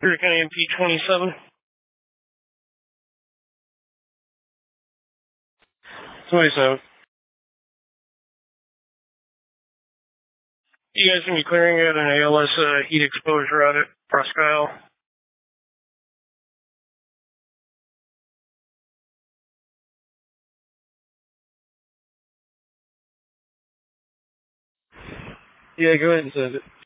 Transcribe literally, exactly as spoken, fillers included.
Here County M P twenty-seven. twenty-seven. You guys can be clearing out an A L S uh, heat exposure audit, Presque Isle. Yeah, go ahead and send it.